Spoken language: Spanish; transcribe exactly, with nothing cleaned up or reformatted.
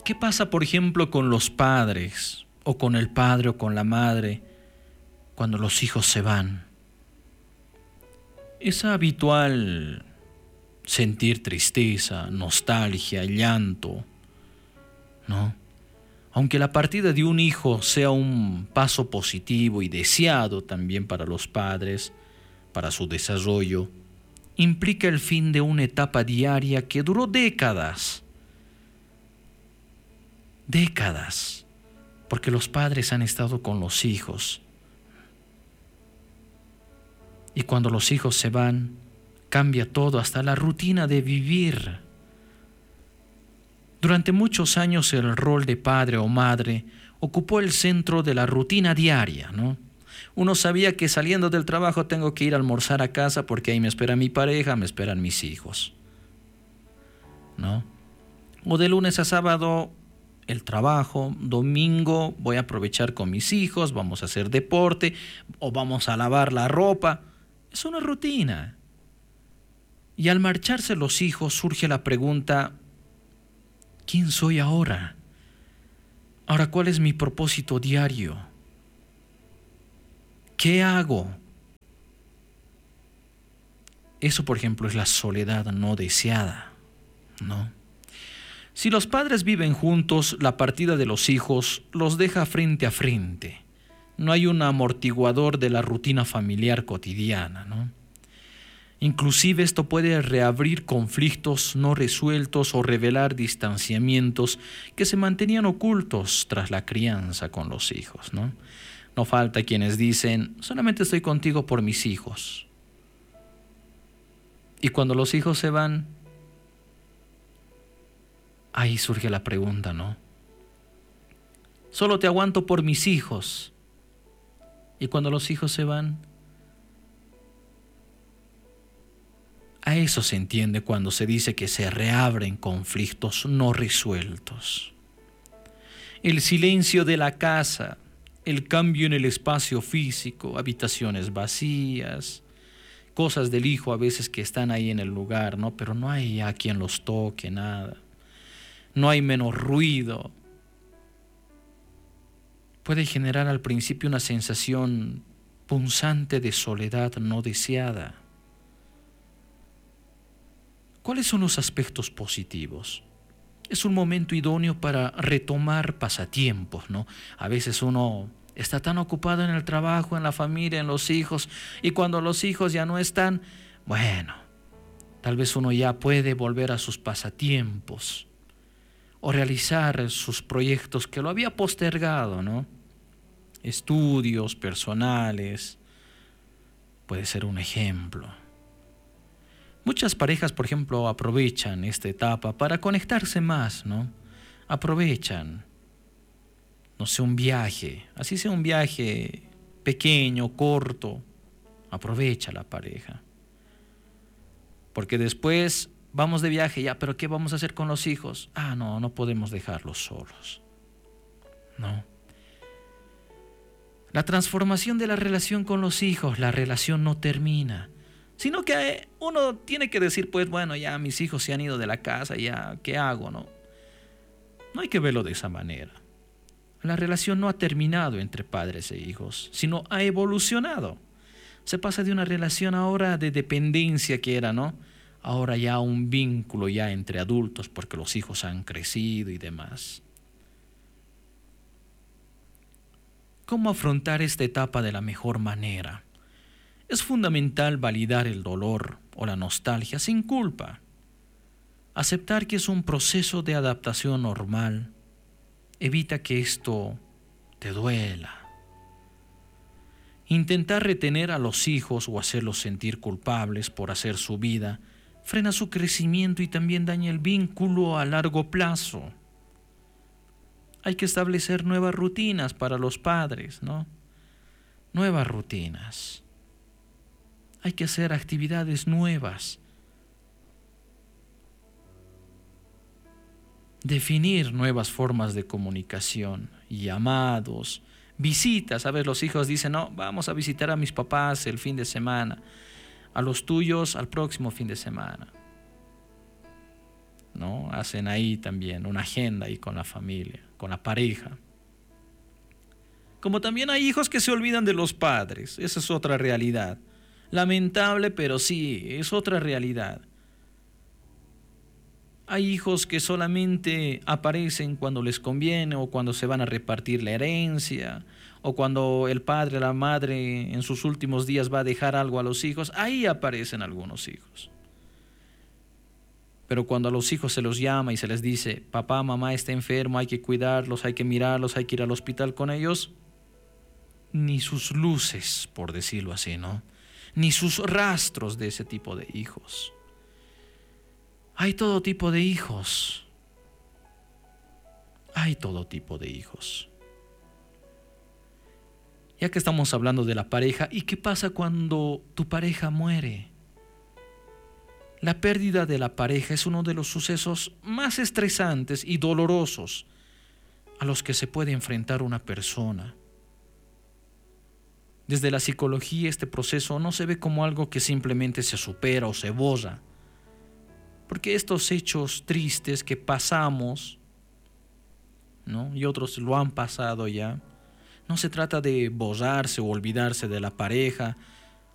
¿Qué pasa, por ejemplo, con los padres, o con el padre o con la madre, cuando los hijos se van? Es habitual sentir tristeza, nostalgia, llanto, ¿no? Aunque la partida de un hijo sea un paso positivo y deseado también para los padres, para su desarrollo, implica el fin de una etapa diaria que duró décadas. Décadas, porque los padres han estado con los hijos. Y cuando los hijos se van, cambia todo, hasta la rutina de vivir. Durante muchos años el rol de padre o madre ocupó el centro de la rutina diaria, ¿no? Uno sabía que saliendo del trabajo tengo que ir a almorzar a casa porque ahí me espera mi pareja, me esperan mis hijos, ¿no? O de lunes a sábado el trabajo, domingo voy a aprovechar con mis hijos, vamos a hacer deporte o vamos a lavar la ropa. Es una rutina. Y al marcharse los hijos surge la pregunta: ¿quién soy ahora? Ahora, ¿cuál es mi propósito diario? ¿Qué hago? Eso, por ejemplo, es la soledad no deseada, ¿no? Si los padres viven juntos, la partida de los hijos los deja frente a frente. No hay un amortiguador de la rutina familiar cotidiana, ¿no? Inclusive esto puede reabrir conflictos no resueltos o revelar distanciamientos que se mantenían ocultos tras la crianza con los hijos, ¿no? No falta quienes dicen: solamente estoy contigo por mis hijos. Y cuando los hijos se van, ahí surge la pregunta, ¿no? Solo te aguanto por mis hijos. Y cuando los hijos se van, a eso se entiende cuando se dice que se reabren conflictos no resueltos. El silencio de la casa, el cambio en el espacio físico, habitaciones vacías, cosas del hijo a veces que están ahí en el lugar, ¿no? Pero no hay a quien los toque, nada. No hay menos ruido. Puede generar al principio una sensación punzante de soledad no deseada. ¿Cuáles son los aspectos positivos? Es un momento idóneo para retomar pasatiempos, ¿no? A veces uno está tan ocupado en el trabajo, en la familia, en los hijos, y cuando los hijos ya no están, bueno, tal vez uno ya puede volver a sus pasatiempos o realizar sus proyectos que lo había postergado, ¿no? Estudios personales, puede ser un ejemplo. Muchas parejas, por ejemplo, aprovechan esta etapa para conectarse más, ¿no? Aprovechan, no sé, un viaje, así sea un viaje pequeño, corto, aprovecha la pareja. Porque después vamos de viaje, ya, pero ¿qué vamos a hacer con los hijos? Ah, no, no podemos dejarlos solos. No. La transformación de la relación con los hijos, la relación no termina, sino que uno tiene que decir, pues bueno, ya mis hijos se han ido de la casa, ya, ¿qué hago, no? No hay que verlo de esa manera. La relación no ha terminado entre padres e hijos, sino ha evolucionado. Se pasa de una relación ahora de dependencia que era, ¿no? Ahora ya un vínculo ya entre adultos porque los hijos han crecido y demás. ¿Cómo afrontar esta etapa de la mejor manera? Es fundamental validar el dolor o la nostalgia sin culpa. Aceptar que es un proceso de adaptación normal. Evita que esto te duela. Intentar retener a los hijos o hacerlos sentir culpables por hacer su vida frena su crecimiento y también daña el vínculo a largo plazo. Hay que establecer nuevas rutinas para los padres, ¿no? Nuevas rutinas. Hay que hacer actividades nuevas. Definir nuevas formas de comunicación, llamados, visitas. A ver, los hijos dicen, no, vamos a visitar a mis papás el fin de semana. A los tuyos al próximo fin de semana. ¿no? Hacen ahí también una agenda ahí con la familia, con la pareja. Como también hay hijos que se olvidan de los padres. Esa es otra realidad. Lamentable, pero sí, es otra realidad. Hay hijos que solamente aparecen cuando les conviene o cuando se van a repartir la herencia o cuando el padre o la madre en sus últimos días va a dejar algo a los hijos. Ahí aparecen algunos hijos. Pero cuando a los hijos se los llama y se les dice, papá, mamá está enfermo, hay que cuidarlos, hay que mirarlos, hay que ir al hospital con ellos, ni sus luces, por decirlo así, ¿no? Ni sus rastros de ese tipo de hijos. Hay todo tipo de hijos. Hay todo tipo de hijos. Ya que estamos hablando de la pareja, ¿y qué pasa cuando tu pareja muere? La pérdida de la pareja es uno de los sucesos más estresantes y dolorosos a los que se puede enfrentar una persona. Desde la psicología, este proceso no se ve como algo que simplemente se supera o se borra, porque estos hechos tristes que pasamos, ¿no? Y otros lo han pasado ya, no se trata de borrarse o olvidarse de la pareja,